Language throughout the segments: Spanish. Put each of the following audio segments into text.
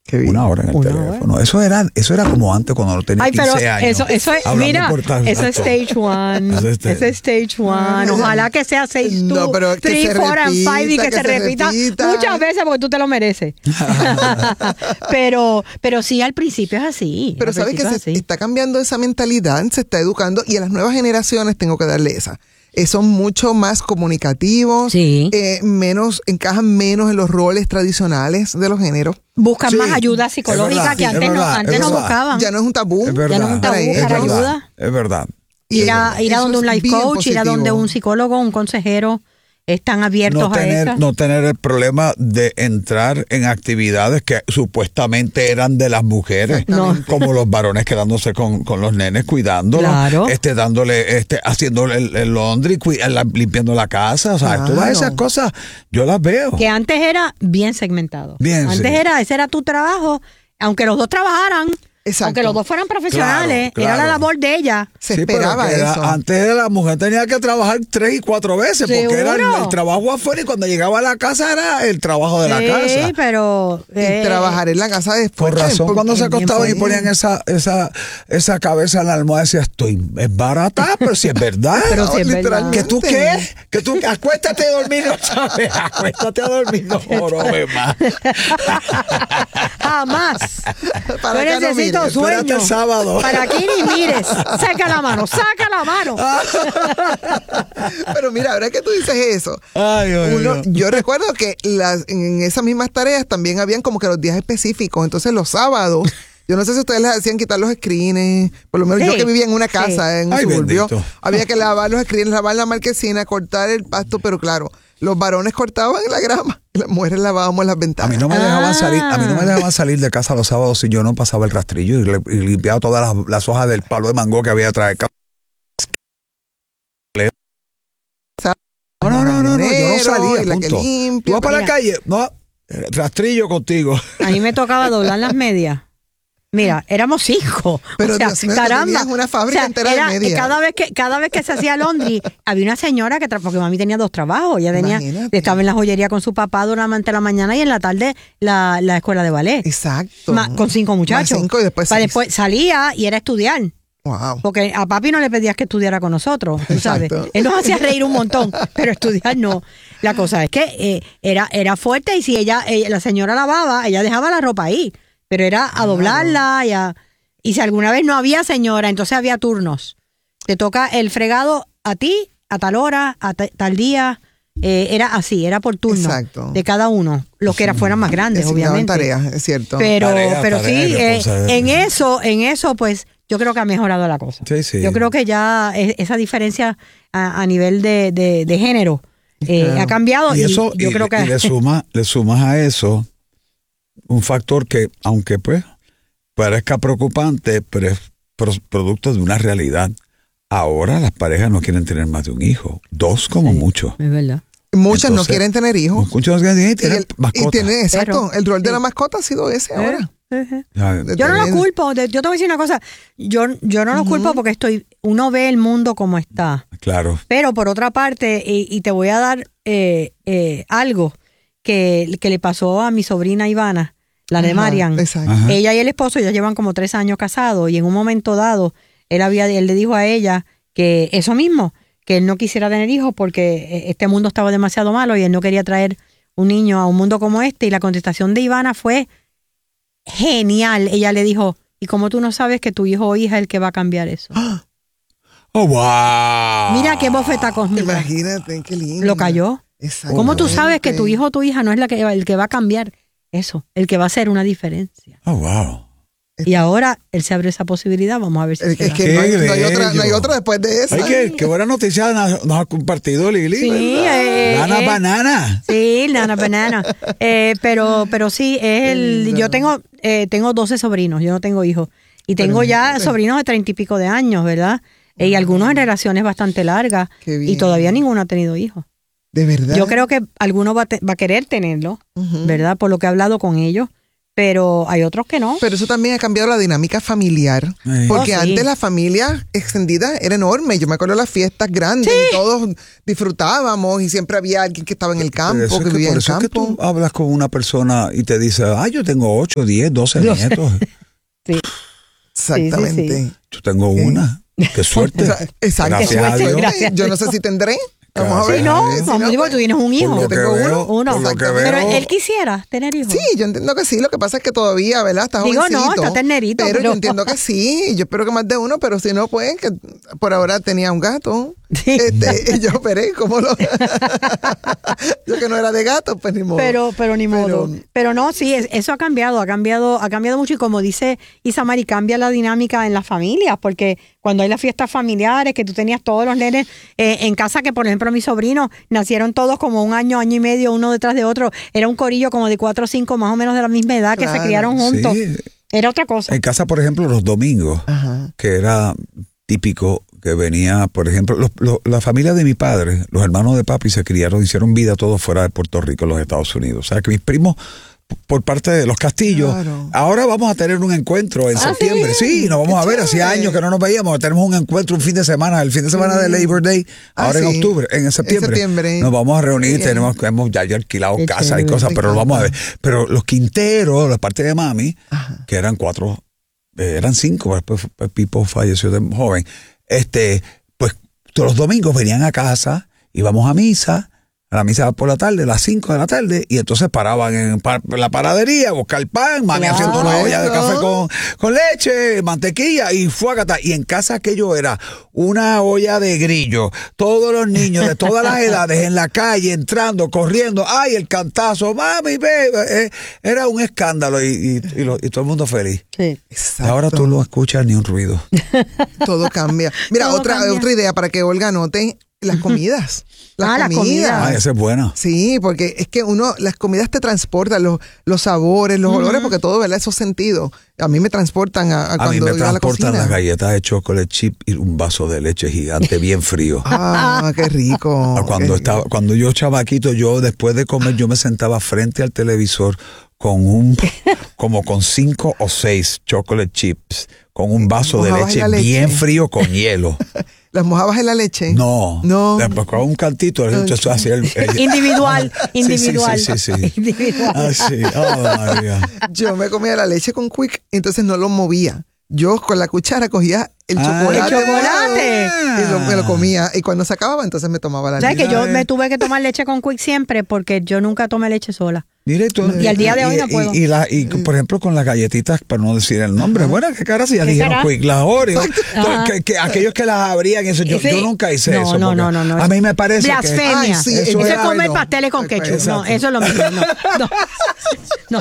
Una hora en el teléfono. Eso era como antes cuando no tenía 15 años. Eso es, mira, eso es stage one. Eso es stage one. Ojalá que sea 6, 2, 3, 4 and 5 y que se repita muchas veces porque tú te lo mereces. pero sí, al principio es así. Pero sabes que se está cambiando esa mentalidad, se está educando y a las nuevas generaciones tengo que darle esa. Son mucho más comunicativos, encajan menos en los roles tradicionales de los géneros. Buscan más ayuda psicológica que antes no buscaban. Ya no es un tabú. Ya no es un tabú buscar ayuda. Es verdad. Ir a donde un life coach, ir a donde un psicólogo, un consejero. Están abiertos a eso. No tener el problema de entrar en actividades que supuestamente eran de las mujeres, como los varones quedándose con los nenes, cuidándolos, haciéndole el laundry, limpiando la casa, o sea, todas esas cosas yo las veo. Que antes era bien segmentado. Ese era tu trabajo, aunque los dos trabajaran. Exacto. Aunque los dos fueran profesionales, era la labor de ella. Se esperaba eso. Antes la mujer tenía que trabajar 3 y 4 veces, porque era el trabajo afuera y cuando llegaba a la casa era el trabajo de la casa. Sí, pero... y trabajar en la casa después. Por razón, cuando se acostaban y ponían esa cabeza en la almohada, decía, es barata, pero si es verdad. Pero si es verdad. ¿Que tú qué? Que tú acuéstate a dormir, ¿sabes? Acuéstate a dormir, no jorobes más. Jamás. Para acá no mires. Sueño. El sábado. Para aquí ni mires. Saca la mano. Pero mira, ahora que tú dices eso, yo yo recuerdo que en esas mismas tareas también habían como que los días específicos. Entonces los sábados, yo no sé si ustedes les hacían quitar los screens, por lo menos yo que vivía en una casa, en un suburbio, había que lavar los screens, lavar la marquesina, cortar el pasto, pero claro, los varones cortaban la grama, las mujeres lavábamos las ventanas. A mí no me dejaban salir de casa los sábados si yo no pasaba el rastrillo y limpiaba todas las hojas del palo de mango que había atrás. No, yo no salía, punto. Tú vas para la calle, rastrillo contigo. A mí me tocaba doblar las medias. Mira, éramos 5. Pero Dios mío, caramba, una fábrica entera de medias. Cada vez que se hacía laundry, había una señora porque mami tenía 2 trabajos. Ella estaba en la joyería con su papá durante la mañana y en la tarde la escuela de ballet. Exacto. Con 5 muchachos. 5 y después 6. Después salía y era estudiar. Wow. Porque a papi no le pedías que estudiara con nosotros, tú sabes. Él nos hacía reír un montón, pero estudiar no. La cosa es que era fuerte y si la señora lavaba, ella dejaba la ropa ahí. Pero era a doblarla y si alguna vez no había señora, entonces había turnos. Te toca el fregado a ti, a tal hora, a tal día. Era así, era por turno. Exacto. De cada uno. Los que fueran más grandes, obviamente. Tareas, es cierto. Pero sí, en eso, pues, yo creo que ha mejorado la cosa. Sí. Yo creo que ya esa diferencia a nivel de género ha cambiado. Y eso, yo creo que le sumas a eso un factor que, aunque pues parezca preocupante, pero es producto de una realidad. Ahora las parejas no quieren tener más de un hijo, 2 como mucho. Es verdad. Muchas no quieren tener hijos. Muchos no quieren tener mascotas. Exacto, el rol de la mascota ha sido ese ahora. Yo no lo culpo, yo te voy a decir una cosa, yo no lo culpo porque uno ve el mundo como está. Claro. Pero por otra parte, y te voy a dar algo que le pasó a mi sobrina Ivana, la de Marian. Ella y el esposo ya llevan como 3 años casados y en un momento dado él le dijo a ella que eso mismo, que él no quisiera tener hijos porque este mundo estaba demasiado malo y él no quería traer un niño a un mundo como este. Y la contestación de Ivana fue genial. Ella le dijo, ¿y cómo tú no sabes que tu hijo o hija es el que va a cambiar eso? ¡Oh, wow! Mira qué bofeta cósmica. Imagínate, qué lindo. Lo cayó. ¿Cómo tú sabes que tu hijo o tu hija no es el que va a cambiar eso? El que va a hacer una diferencia. ¡Oh, wow! Y ahora él se abre esa posibilidad. Vamos a ver si es que no hay otra después de eso. Qué buena noticia nos ha compartido Lili. Sí, Nana Banana. Sí, Nana Banana. Pero sí, yo tengo 12 sobrinos, yo no tengo hijos. Y tengo ya sobrinos de 30 y pico de años, ¿verdad? Y algunos en relaciones bastante largas. Y todavía ninguno ha tenido hijos. ¿De verdad? Yo creo que alguno va a querer tenerlo, ¿verdad? Por lo que he hablado con ellos. pero hay otros que no. Pero eso también ha cambiado la dinámica familiar, porque antes la familia extendida era enorme. Yo me acuerdo de las fiestas grandes y todos disfrutábamos y siempre había alguien que estaba en el campo, que vivía en el campo. Es que tú hablas con una persona y te dice, yo tengo 8, 10, 12 nietos. Sí. Exactamente. Sí. Yo tengo una. Qué suerte. Exacto. Gracias a Dios. Gracias. Yo no sé si tendré. Vamos a ver. Sí, no, digo, tú tienes un hijo. Yo tengo uno. Pero él quisiera tener hijos. Sí, yo entiendo que sí. Lo que pasa es que todavía, ¿verdad? Está jovencito. Digo, no, está ternerito. Pero yo entiendo que sí. Yo espero que más de uno, pero si no, pues, que por ahora tenía un gato. Sí. Yo operé, ¿cómo lo...? Yo que no era de gato, pues ni modo. Pero ni modo. Pero no, sí, eso ha cambiado mucho. Y como dice Isamari, cambia la dinámica en las familias, porque cuando hay las fiestas familiares, que tú tenías todos los nenes en casa, que por ejemplo mis sobrinos nacieron todos como un año, año y medio, uno detrás de otro. Era un corillo como de 4 o 5 más o menos de la misma edad, que se criaron juntos. Sí. Era otra cosa. En casa, por ejemplo, los domingos, que era típico que venía, por ejemplo, la familia de mi padre, los hermanos de papi se criaron, hicieron vida todos fuera de Puerto Rico, en los Estados Unidos. O sea, que mis primos, por parte de los Castillos, ahora vamos a tener un encuentro en septiembre. Sí, nos vamos a ver, hacía años que no nos veíamos, tenemos un encuentro un fin de semana, el fin de semana de Labor Day, ahora en octubre, en septiembre. Nos vamos a reunir, hemos ya alquilado casa y cosas, pero nos vamos a ver. Pero los Quinteros, la parte de mami, que eran 4, eran 5, después Pipo falleció de joven. Pues todos los domingos venían a casa, íbamos a la misa por la tarde, a las 5 de la tarde, y entonces paraban en la panadería a buscar pan, mami haciendo una olla de café con leche, mantequilla y fuágata. Y en casa aquello era una olla de grillo, todos los niños de todas las edades en la calle, entrando, corriendo, ¡ay, el cantazo! ¡Mami, ve! Era un escándalo y todo el mundo feliz. Sí. Ahora tú no escuchas ni un ruido. Todo cambia. Mira, otra idea para que Olga anote. Las comidas. Las comidas. Esa es buena. Sí, porque es que las comidas te transportan los sabores, los olores, porque todo, ¿verdad? Esos sentidos. A mí me transportan a cuando mí me iba a la transportan cocina. las galletas de chocolate chip y un vaso de leche gigante bien frío. Qué rico. Cuando yo chamaquito, yo después de comer, yo me sentaba frente al televisor con con 5 o 6 chocolate chips, con un vaso de leche bien frío con hielo. ¿Las mojabas en la leche? No. Después con un cantito. Individual. Sí. Individual. Sí. Oh, María. Yo me comía la leche con Quick, entonces no lo movía. Yo con la cuchara cogía el chocolate. ¡El chocolate! Y me lo comía. Y cuando se acababa, entonces me tomaba la leche. ¿Sabes que yo me tuve que tomar leche con Quick siempre? Porque yo nunca tomé leche sola. Mire, y al día de hoy no puedo. Y por ejemplo, con las galletitas, para no decir el nombre, bueno, qué cara si ya dijeron Quick, las Oreo, que aquellos que las abrían, eso yo nunca hice eso. No. A mí me parece blasfemia. que... Eso es comer pasteles con ketchup. No, eso es lo mismo. No.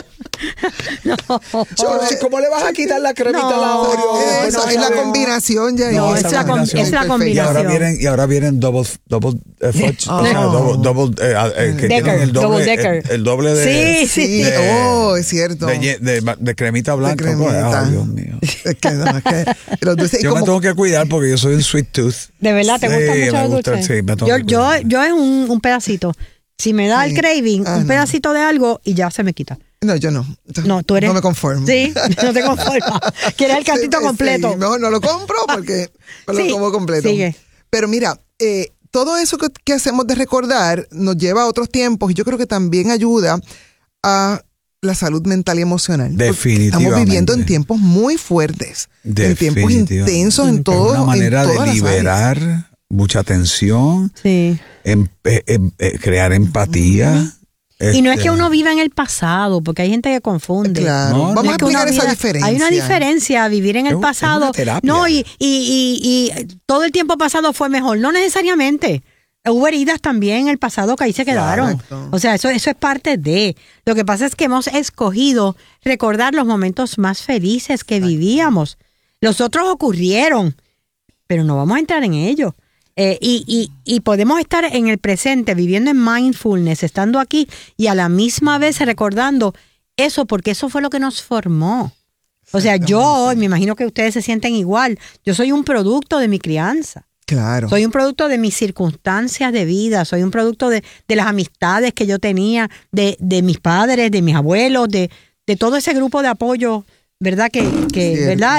¿Cómo le vas a quitar la cremita a la Oreo? Es la combinación ya. No, es la combinación. Y ahora vienen double fudge, que tienen el doble de... Sí. Es cierto. De cremita blanca. Dios mío. Yo me tengo que cuidar porque yo soy un sweet tooth. ¿De verdad te gusta mucho el dulce? Sí, me tengo que cuidar. Yo es un pedacito. Si me da el craving, un pedacito de algo y ya se me quita. No, yo no. No, tú eres... No me conformo. Sí, no te conformas. Quieres el cantito completo. Sí, no lo compro porque lo como completo. Sigue. Pero mira, todo eso que hacemos de recordar nos lleva a otros tiempos y yo creo que también ayuda a la salud mental y emocional. Definitivamente. Estamos viviendo en tiempos muy fuertes, en tiempos intensos en todo. Es una manera de liberar mucha tensión, crear empatía. Y no es que uno viva en el pasado, porque hay gente que confunde. Claro. Vamos a explicar esa diferencia. Hay una diferencia, vivir en el pasado. No, y todo el tiempo pasado fue mejor. No necesariamente. Hubo heridas también en el pasado que ahí se quedaron. Correcto. O sea, eso es parte de. Lo que pasa es que hemos escogido recordar los momentos más felices que vivíamos. Los otros ocurrieron, pero no vamos a entrar en ello. Y podemos estar en el presente, viviendo en mindfulness, estando aquí y a la misma vez recordando eso, porque eso fue lo que nos formó. O sea, yo, me imagino que ustedes se sienten igual. Yo soy un producto de mi crianza. Claro. Soy un producto de mis circunstancias de vida, soy un producto de las amistades que yo tenía, de mis padres, de mis abuelos, de de todo ese grupo de apoyo, ¿verdad? ¿verdad?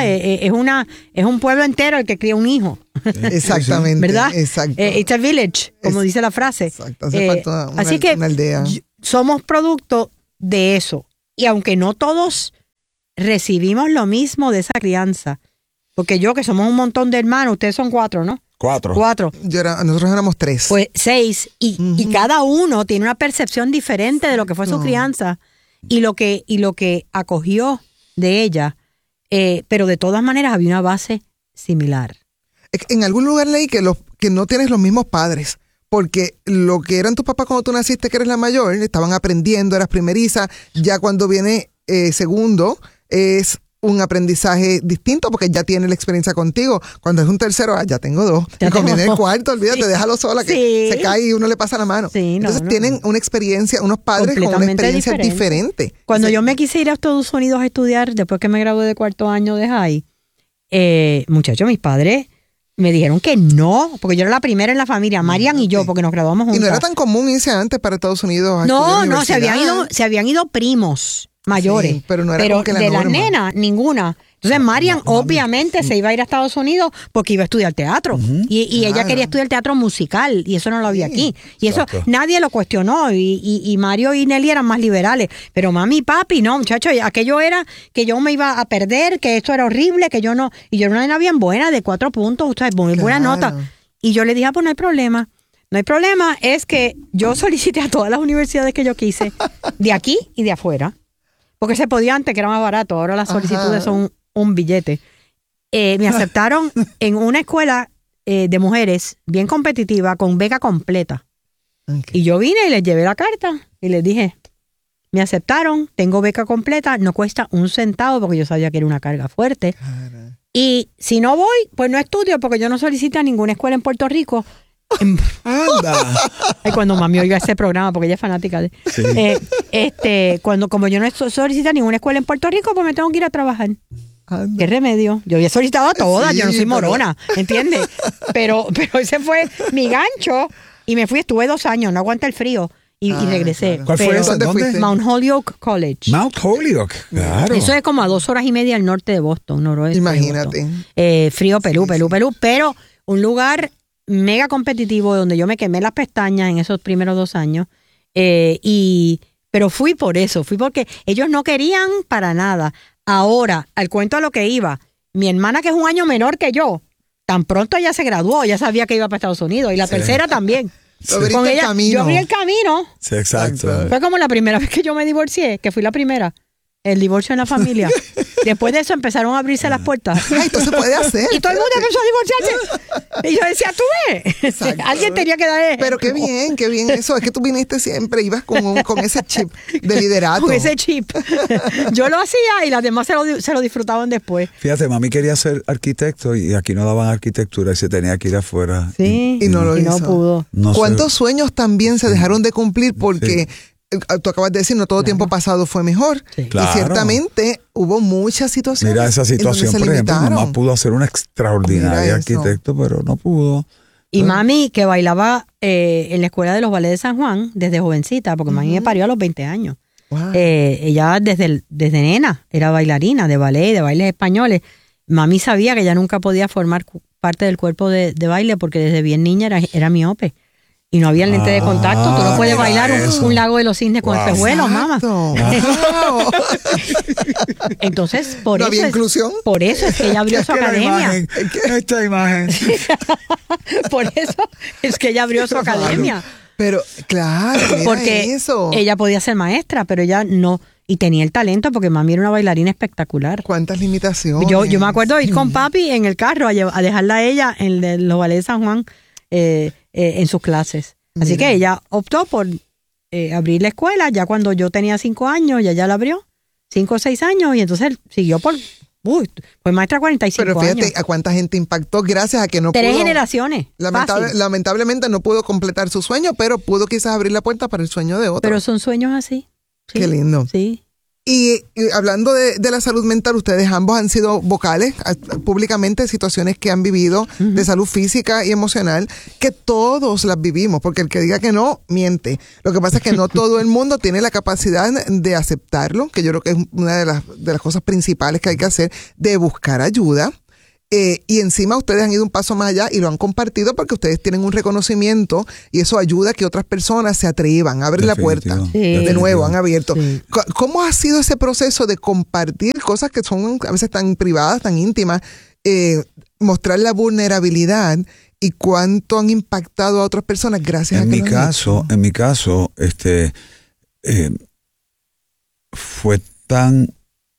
Es un pueblo entero el que cría un hijo. Exactamente. ¿Verdad? Exacto. It's a village, como dice la frase. Exacto. Hace falta así que una aldea. Somos producto de eso. Y aunque no todos recibimos lo mismo de esa crianza, porque yo que somos un montón de hermanos, ustedes son 4, ¿no? 4. Nosotros éramos 3. Pues 6. Y cada uno tiene una percepción diferente de lo que fue su crianza y lo que acogió de ella. Pero de todas maneras había una base similar. En algún lugar leí que no tienes los mismos padres. Porque lo que eran tus papás cuando tú naciste, que eres la mayor, estaban aprendiendo, eras primeriza. Ya cuando viene segundo, es un aprendizaje distinto porque ya tiene la experiencia contigo. Cuando es un tercero, ya tengo 2. Y cuando viene el cuarto, olvídate, déjalo sola, que se cae y uno le pasa la mano. Entonces tienen una experiencia, unos padres con una experiencia diferente. Cuando yo me quise ir a Estados Unidos a estudiar, después que me gradué de 4º año de high, muchachos, mis padres me dijeron que no, porque yo era la primera en la familia, Marian y yo, porque nos graduamos juntas. Y no era tan común irse antes para Estados Unidos. No, se habían ido primos mayores. Sí, pero no era como que la norma. Las nenas, ninguna. Entonces Marian obviamente se iba a ir a Estados Unidos porque iba a estudiar teatro. Y ella quería estudiar teatro musical y eso no lo había aquí. Y eso nadie lo cuestionó. Y Mario y Nelly eran más liberales. Pero mami y papi, no, muchachos, aquello era que yo me iba a perder, que esto era horrible, que yo no. Y yo era una nena bien buena, de 4 puntos, ustedes, muy buena nota. Y yo le dije, pues no hay problema. No hay problema, es que yo solicité a todas las universidades que yo quise, de aquí y de afuera. Porque se podía antes, que era más barato. Ahora las solicitudes son un billete. Me aceptaron en una escuela de mujeres bien competitiva con beca completa. Y yo vine y les llevé la carta y les dije, me aceptaron, tengo beca completa, no cuesta un centavo porque yo sabía que era una carga fuerte. Y si no voy, pues no estudio porque yo no solicité a ninguna escuela en Puerto Rico. Anda. Ay, cuando mami oiga ese programa, porque ella es fanática de como yo no solicito a ninguna escuela en Puerto Rico, pues me tengo que ir a trabajar. Anda. ¿Qué remedio? Yo había solicitado a todas, yo no soy morona, ¿entiendes? Pero ese fue mi gancho y me fui, estuve 2 años, no aguanté el frío y regresé. Claro. ¿Cuál fue eso? ¿Dónde? Mount Holyoke College. Mount Holyoke, claro. Eso es como a 2 horas y media al norte de Boston, noroeste. Imagínate. De Boston. Frío, Perú, pero un lugar mega competitivo donde yo me quemé las pestañas en esos primeros 2 años pero fui por eso, fui porque ellos no querían para nada. Ahora, al cuento a lo que iba, mi hermana, que es 1 año menor que yo, tan pronto ella se graduó, ya sabía que iba para Estados Unidos, y la tercera también. Con ella, yo abrí el camino. Sí, exacto. Fue como la primera vez que yo me divorcié, que fui la primera. El divorcio en la familia. Después de eso empezaron a abrirse las puertas. Ay, entonces puede hacer. Y todo el mundo empezó a divorciarse. Y yo decía, tú ves. Exacto. Alguien tenía que dar. Pero qué bien eso. Es que tú viniste siempre, ibas con ese chip de liderato. Con ese chip. Yo lo hacía y las demás se lo disfrutaban después. Fíjate, mami quería ser arquitecto y aquí no daban arquitectura y se tenía que ir afuera. Sí. Y no lo hizo. No pudo. ¿Cuántos sueños también se dejaron de cumplir porque... Sí. Tú acabas de decir, no todo tiempo pasado fue mejor. Sí. Claro. Y ciertamente hubo muchas situaciones. Mira esa situación, por ejemplo, mamá pudo ser un extraordinario arquitecto, pero no pudo. Y mami, que bailaba en la escuela de los ballets de San Juan desde jovencita, porque mami me parió a los 20 años. Wow. Ella desde nena era bailarina de ballet, de bailes españoles. Mami sabía que ella nunca podía formar parte del cuerpo de baile porque desde bien niña era miope. Y no había lente de contacto. Tú no puedes bailar un lago de los cisnes con espejuelos, mamá. Entonces, por ¿no eso había inclusión? Por eso es que ella abrió su academia. Esta imagen. Por eso es que ella abrió su academia. Pero, claro, porque eso. Ella podía ser maestra, pero ella no. Y tenía el talento porque mami era una bailarina espectacular. ¿Cuántas limitaciones? Yo me acuerdo de ir con papi en el carro a dejarla a ella en los ballets de San Juan. En sus clases. Así que ella optó por abrir la escuela ya cuando yo tenía 5 años, ya la abrió, 5 o 6 años, y entonces siguió fue maestra 45 años. Pero fíjate a cuánta gente impactó gracias a que no 3 pudo. generaciones. Lamentablemente no pudo completar su sueño, pero pudo quizás abrir la puerta para el sueño de otro. Pero son sueños así. Sí. Qué lindo. Sí. Y hablando de la salud mental, ustedes ambos han sido vocales públicamente de situaciones que han vivido de salud física y emocional, que todos las vivimos, porque el que diga que no, miente. Lo que pasa es que no todo el mundo tiene la capacidad de aceptarlo, que yo creo que es una de las cosas principales que hay que hacer, de buscar ayuda. Y encima ustedes han ido un paso más allá y lo han compartido porque ustedes tienen un reconocimiento y eso ayuda a que otras personas se atrevan a abrir la puerta. De nuevo, han abierto. Sí. ¿Cómo ha sido ese proceso de compartir cosas que son a veces tan privadas, tan íntimas, mostrar la vulnerabilidad y cuánto han impactado a otras personas gracias a que En mi caso, fue tan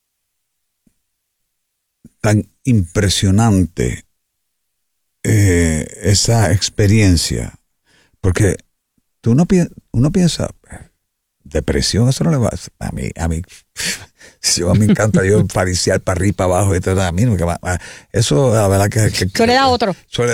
impresionante esa experiencia, porque uno piensa, depresión, eso no le va a mí yo me encanta yo fariciar para arriba, para abajo, a mí eso la verdad que suele dar otro.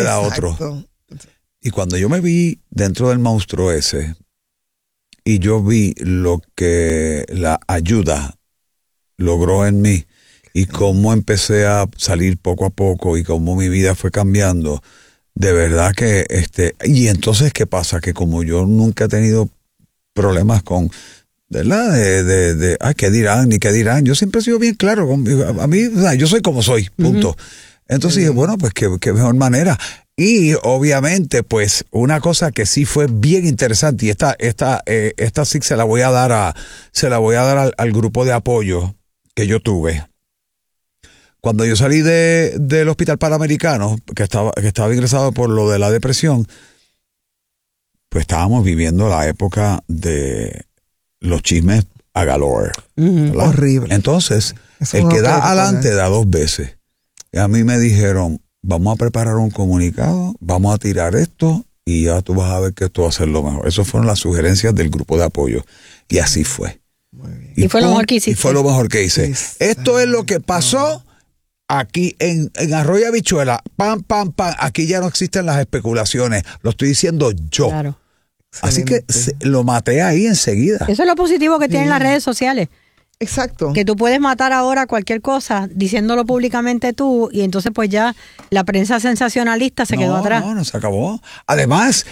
Y cuando yo me vi dentro del monstruo ese y yo vi lo que la ayuda logró en mí, y cómo empecé a salir poco a poco y cómo mi vida fue cambiando, de verdad que y entonces ¿qué pasa? Que como yo nunca he tenido problemas con, ¿verdad? De qué dirán, ni qué dirán, yo siempre he sido bien claro conmigo. A mí, o sea, yo soy como soy, punto. Entonces dije, bueno, pues qué mejor manera. Y obviamente, pues, una cosa que sí fue bien interesante, y esta sí se la voy a dar al grupo de apoyo que yo tuve. Cuando yo salí del Hospital Panamericano, que estaba ingresado por lo de la depresión, pues estábamos viviendo la época de los chismes a galore. Horrible. Entonces, el que da adelante da dos veces. Y a mí me dijeron, vamos a preparar un comunicado, vamos a tirar esto y ya tú vas a ver que esto va a ser lo mejor. Esas fueron las sugerencias del grupo de apoyo. Y así fue. Y fue lo mejor que hiciste. Y fue lo mejor que hice. Esto es lo que pasó. Aquí en Arroyo Habichuela, pam. Aquí ya no existen las especulaciones. Lo estoy diciendo yo. Claro. Así que lo maté ahí enseguida. Eso es lo positivo que tienen las redes sociales. Exacto. Que tú puedes matar ahora cualquier cosa diciéndolo públicamente tú y entonces pues ya la prensa sensacionalista se quedó atrás. No se acabó. Además,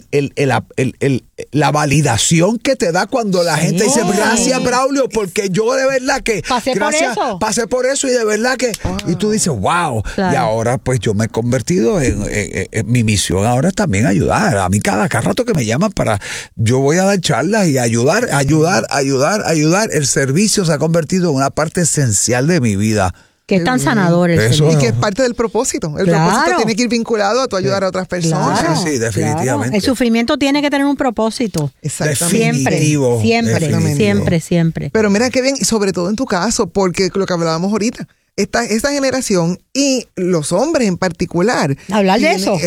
la validación que te da cuando la gente dice gracias Braulio, porque yo de verdad que pasé por eso y de verdad que y tú dices wow. Claro. Y ahora pues yo me he convertido en mi misión ahora es también ayudar. A mí cada rato que me llaman yo voy a dar charlas y ayudar. El servicio se ha convertido en una parte esencial de mi vida. Que es tan sanador el servicio. Y que es parte del propósito. El propósito tiene que ir vinculado a tu ayudar a otras personas. Claro, sí, definitivamente. Claro. El sufrimiento tiene que tener un propósito. Exactamente. Siempre. Pero mira qué bien, y sobre todo en tu caso, porque lo que hablábamos ahorita, esta generación y los hombres en particular. Hablar de eso.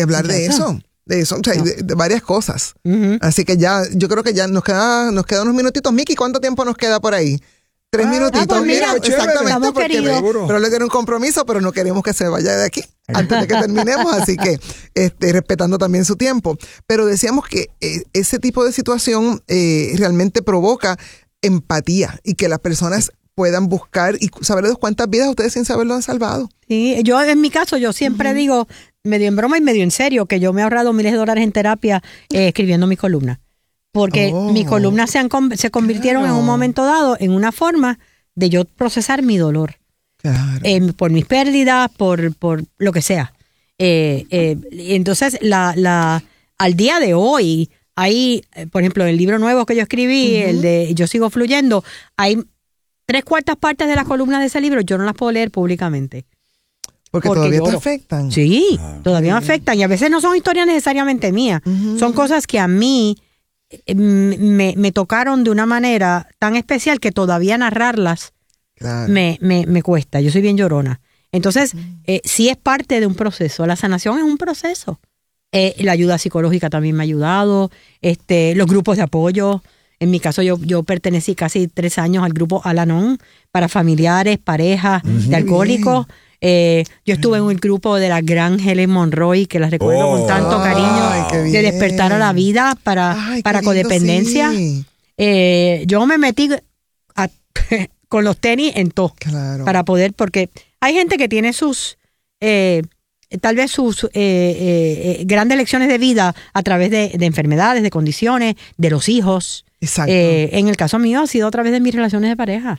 O sea, de varias cosas. Así que ya, yo creo que ya nos queda unos minutitos. Miki, ¿cuánto tiempo nos queda por ahí? 3 minutitos. Pues mira, exactamente, porque Braulio tiene un compromiso, pero no queremos que se vaya de aquí antes de que terminemos, así que respetando también su tiempo. Pero decíamos que ese tipo de situación realmente provoca empatía y que las personas puedan buscar y saber de cuántas vidas ustedes sin saberlo han salvado. Sí, yo en mi caso, yo siempre digo, medio en broma y medio en serio, que yo me he ahorrado miles de dólares en terapia escribiendo mis columnas. Porque mis columnas se convirtieron en un momento dado en una forma de yo procesar mi dolor. Claro. Por mis pérdidas, por lo que sea. Entonces, al día de hoy, hay, por ejemplo, el libro nuevo que yo escribí, el de Yo Sigo Fluyendo, hay 3/4 partes de las columnas de ese libro, yo no las puedo leer públicamente. Porque todavía te afectan. Sí, todavía me afectan. Y a veces no son historias necesariamente mías. Son cosas que a mí me tocaron de una manera tan especial que todavía narrarlas me cuesta. Yo soy bien llorona. Entonces, sí es parte de un proceso. La sanación es un proceso. La ayuda psicológica también me ha ayudado. Los grupos de apoyo. En mi caso, yo pertenecí casi 3 años al grupo Al-Anon para familiares, parejas de alcohólicos. Yo estuve en un grupo de la gran Helen Monroy, que la recuerdo con tanto cariño, de despertar a la vida para codependencia. Sí. Yo me metí con los tenis en todo. Claro. Para poder, porque hay gente que tiene sus, tal vez sus grandes lecciones de vida a través de enfermedades, de condiciones, de los hijos. Exacto. En el caso mío ha sido a través de mis relaciones de pareja.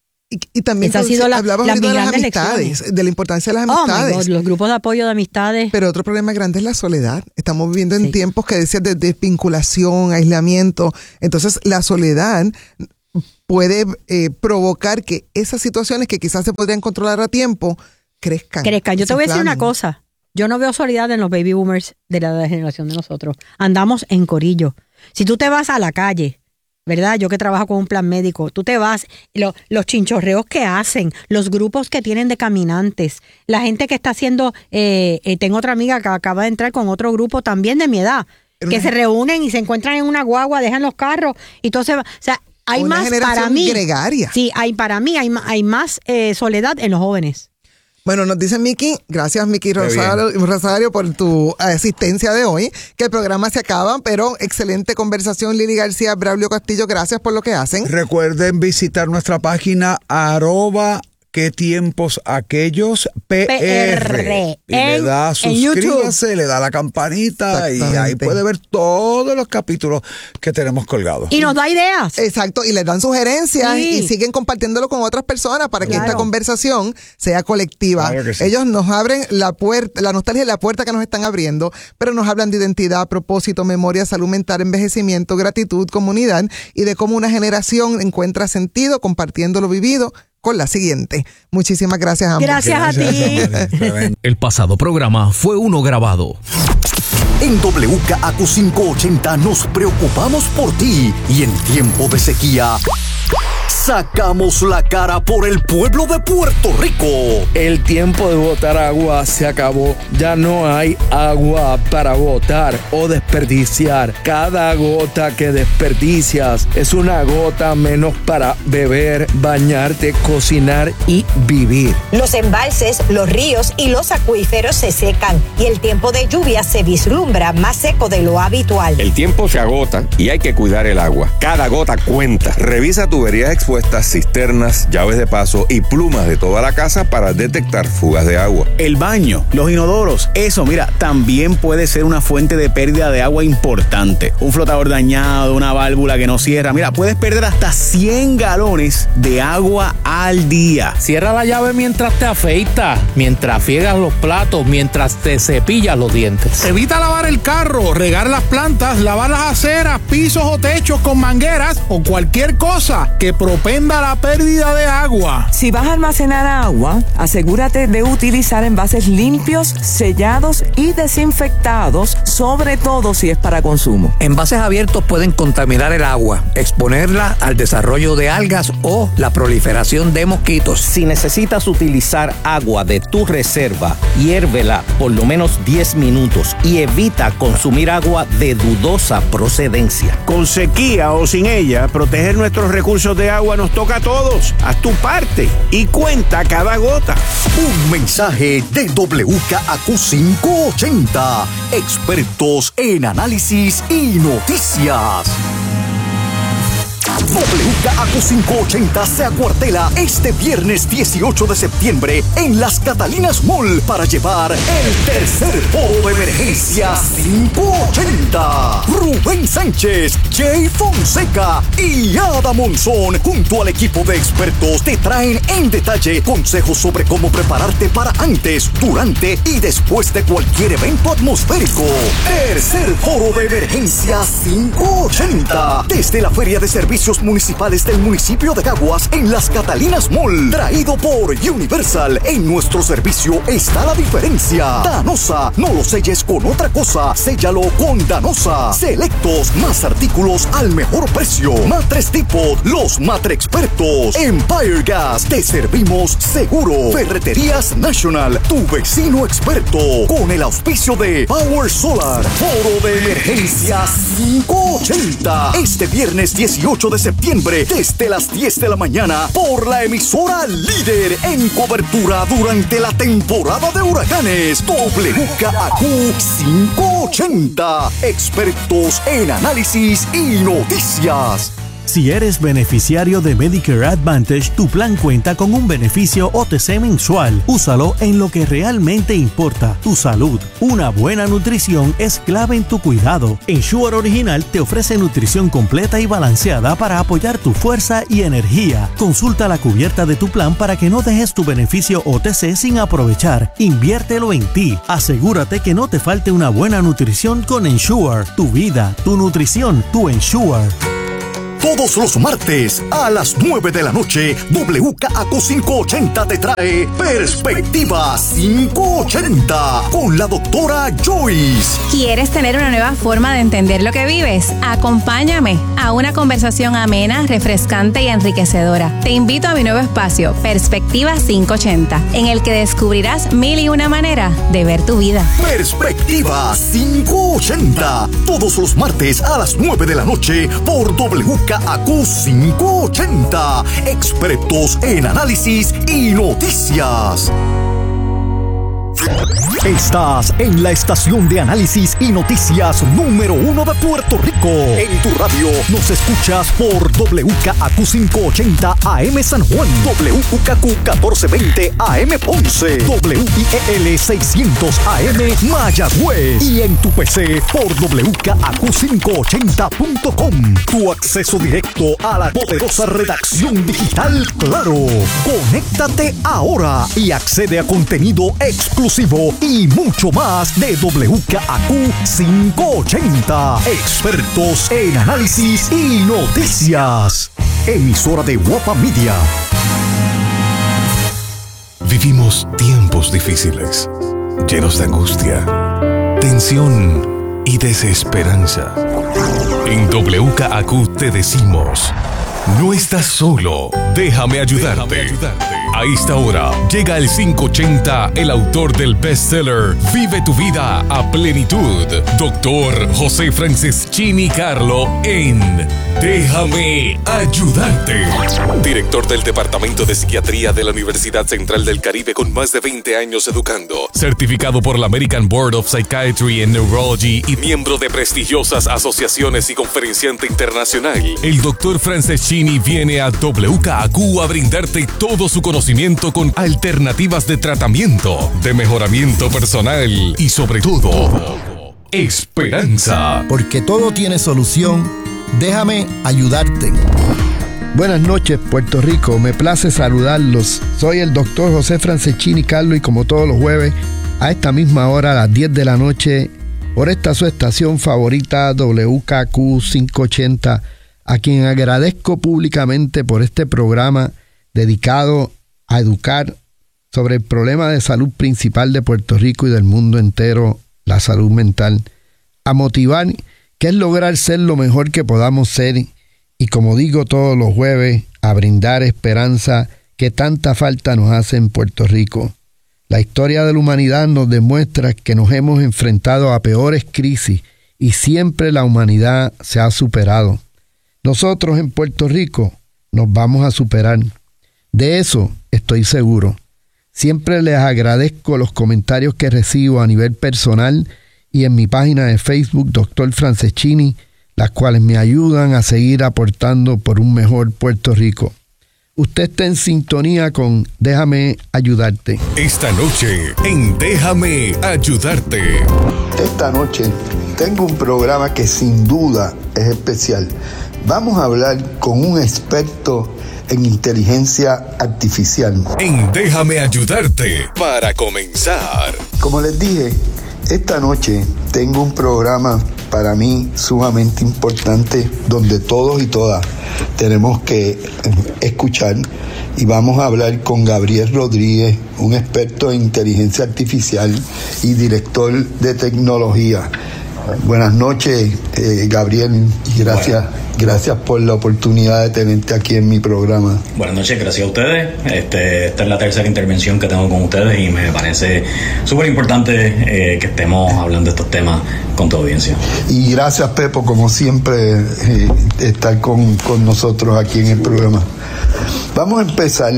Y también hablabas ahorita de las amistades, de la importancia de las amistades. Oh my God, los grupos de apoyo de amistades. Pero otro problema grande es la soledad. Estamos viviendo en tiempos que decías de desvinculación, aislamiento. Entonces, la soledad puede provocar que esas situaciones que quizás se podrían controlar a tiempo crezcan. Yo te voy a decir una cosa. Yo no veo soledad en los baby boomers de la generación de nosotros. Andamos en corillo. Si tú te vas a la calle, ¿verdad? Yo que trabajo con un plan médico, tú te vas, los chinchorreos que hacen, los grupos que tienen de caminantes, la gente que está haciendo, tengo otra amiga que acaba de entrar con otro grupo también de mi edad, que se reúnen y se encuentran en una guagua, dejan los carros y todo se va. O sea, hay una más para mí. Gregaria. Sí, hay más soledad en los jóvenes. Bueno, nos dice Miki, gracias Miki Rosario por tu asistencia de hoy, que el programa se acaba, pero excelente conversación. Lili García, Braulio Castillo, gracias por lo que hacen. Recuerden visitar nuestra página @qué tiempos aquellos PR. Y le da suscríbase, le da la campanita y ahí puede ver todos los capítulos que tenemos colgados. Y nos da ideas. Exacto, y les dan sugerencias y siguen compartiéndolo con otras personas para que esta conversación sea colectiva. Claro que sí. Ellos nos abren la puerta, la nostalgia es la puerta que nos están abriendo, pero nos hablan de identidad, propósito, memoria, salud mental, envejecimiento, gratitud, comunidad y de cómo una generación encuentra sentido compartiendo lo vivido con la siguiente. Muchísimas gracias, ambos. Gracias a ti. El pasado programa fue uno grabado. En WKAQ 580 nos preocupamos por ti y en tiempo de sequía sacamos la cara por el pueblo de Puerto Rico. El tiempo de botar agua se acabó. Ya no hay agua para botar o desperdiciar. Cada gota que desperdicias es una gota menos para beber, bañarte, cocinar y vivir. Los embalses, los ríos y los acuíferos se secan y el tiempo de lluvia se vislumbra más seco de lo habitual. El tiempo se agota y hay que cuidar el agua. Cada gota cuenta. Revisa tuberías expuestas, cisternas, llaves de paso y plumas de toda la casa para detectar fugas de agua. El baño, los inodoros, eso, mira, también puede ser una fuente de pérdida de agua importante. Un flotador dañado, una válvula que no cierra, mira, puedes perder hasta 100 galones de agua al día. Cierra la llave mientras te afeitas, mientras friegas los platos, mientras te cepillas los dientes. Evita lavar el carro, regar las plantas, lavar las aceras, pisos o techos con mangueras o cualquier cosa que propenda la pérdida de agua. Si vas a almacenar agua, asegúrate de utilizar envases limpios, sellados y desinfectados, sobre todo si es para consumo. Envases abiertos pueden contaminar el agua, exponerla al desarrollo de algas o la proliferación de mosquitos. Si necesitas utilizar agua de tu reserva, hiérvela por lo menos 10 minutos y evita consumir agua de dudosa procedencia. Con sequía o sin ella, proteger nuestros recursos de agua nos toca a todos. Haz tu parte y cuenta cada gota. Un mensaje de WKAQ 580. Expertos en análisis y noticias. WKAQ 580 se acuartela este viernes 18 de septiembre en Las Catalinas Mall para llevar el tercer foro de emergencia 580. Rubén Sánchez, Jay Fonseca y Ada Monzón junto al equipo de expertos te traen en detalle consejos sobre cómo prepararte para antes, durante y después de cualquier evento atmosférico. Tercer foro de emergencia 580 desde la Feria de Servicios Municipales del municipio de Caguas en Las Catalinas Mall. Traído por Universal. En nuestro servicio está la diferencia. Danosa, no lo selles con otra cosa, séllalo con Danosa. Selectos, más artículos al mejor precio. Matres Depot, los Matre Expertos. Empire Gas, te servimos seguro. Ferreterías National, tu vecino experto. Con el auspicio de Power Solar. Foro de emergencia 580. Este viernes 18 de septiembre desde las 10 de la mañana por la emisora líder en cobertura durante la temporada de huracanes. WKAQ 580. Expertos en análisis y noticias. Si eres beneficiario de Medicare Advantage, tu plan cuenta con un beneficio OTC mensual. Úsalo en lo que realmente importa, tu salud. Una buena nutrición es clave en tu cuidado. Ensure Original te ofrece nutrición completa y balanceada para apoyar tu fuerza y energía. Consulta la cubierta de tu plan para que no dejes tu beneficio OTC sin aprovechar. Inviértelo en ti. Asegúrate que no te falte una buena nutrición con Ensure. Tu vida, tu nutrición, tu Ensure. Todos los martes a las 9 de la noche, WKAQ 580 te trae Perspectiva 580 con la doctora Joyce. ¿Quieres tener una nueva forma de entender lo que vives? Acompáñame a una conversación amena, refrescante y enriquecedora. Te invito a mi nuevo espacio, Perspectiva 580, en el que descubrirás 1001 maneras de ver tu vida. Perspectiva 580, todos los martes a las 9 de la noche por WKAQ 580, expertos en análisis y noticias. Estás en la estación de análisis y noticias número 1 de Puerto Rico. En tu radio nos escuchas por WKAQ 580 AM San Juan, WKAQ 1420 AM Ponce, WIEL 600 AM Mayagüez y en tu PC por WKAQ580.com. Tu acceso directo a la poderosa redacción digital Claro. Conéctate ahora y accede a contenido exclusivo y mucho más de WKAQ 580. Expertos en análisis y noticias. Emisora de Guapa Media. Vivimos tiempos difíciles, llenos de angustia, tensión y desesperanza. En WKAQ te decimos: no estás solo, déjame ayudarte. A esta hora llega el 580, el autor del bestseller Vive tu vida a plenitud, Dr. José Franceschini Carlo, en Déjame ayudarte. Director del Departamento de Psiquiatría de la Universidad Central del Caribe con más de 20 años educando. Certificado por la American Board of Psychiatry and Neurology y miembro de prestigiosas asociaciones y conferenciante internacional. El Dr. Franceschini viene a WKAQ a brindarte todo su conocimiento con alternativas de tratamiento, de mejoramiento personal y sobre todo, esperanza. Porque todo tiene solución, déjame ayudarte. Buenas noches, Puerto Rico. Me place saludarlos. Soy el doctor José Franceschini Carlo y como todos los jueves, a esta misma hora, a las 10 de la noche, por esta su estación favorita, WKAQ 580, a quien agradezco públicamente por este programa dedicado a educar sobre el problema de salud principal de Puerto Rico y del mundo entero, la salud mental, a motivar, que es lograr ser lo mejor que podamos ser, y como digo todos los jueves, a brindar esperanza que tanta falta nos hace en Puerto Rico. La historia de la humanidad nos demuestra que nos hemos enfrentado a peores crisis y siempre la humanidad se ha superado. Nosotros en Puerto Rico nos vamos a superar. De eso estoy seguro. Siempre les agradezco los comentarios que recibo a nivel personal y en mi página de Facebook, Dr. Franceschini, las cuales me ayudan a seguir aportando por un mejor Puerto Rico. Usted está en sintonía con Déjame Ayudarte. Esta noche en Déjame Ayudarte. Esta noche tengo un programa que sin duda es especial. Vamos a hablar con un experto en inteligencia artificial. En Déjame Ayudarte, para comenzar. Como les dije, esta noche tengo un programa para mí sumamente importante donde todos y todas tenemos que escuchar, y vamos a hablar con Gabriel Rodríguez, un experto en inteligencia artificial y director de tecnología. Buenas noches, Gabriel, y gracias por la oportunidad de tenerte aquí en mi programa. Buenas noches, gracias a ustedes. Esta es la tercera intervención que tengo con ustedes y me parece súper importante que estemos hablando de estos temas con tu audiencia. Y gracias, Pepo, como siempre, estar con nosotros aquí en el programa. Vamos a empezar.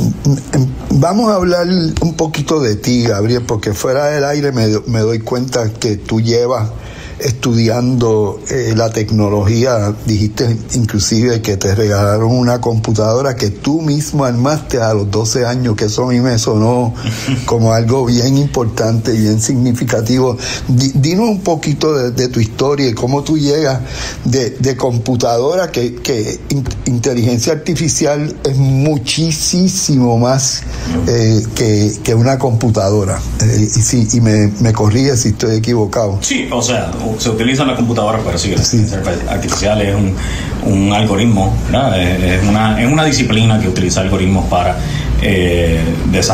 Vamos a hablar un poquito de ti, Gabriel, porque fuera del aire me doy cuenta que tú llevas estudiando la tecnología. Dijiste inclusive que te regalaron una computadora que tú mismo armaste a los 12 años, que eso a mí me sonó como algo bien importante y bien significativo. Dinos un poquito de tu historia y cómo tú llegas de computadora, que inteligencia artificial es muchísimo más que una computadora. Y me corrige si estoy equivocado. Sí, o sea, se utilizan las computadoras, pero sí, la inteligencia artificial es un algoritmo, ¿verdad? Es una disciplina que utiliza algoritmos para desarrollar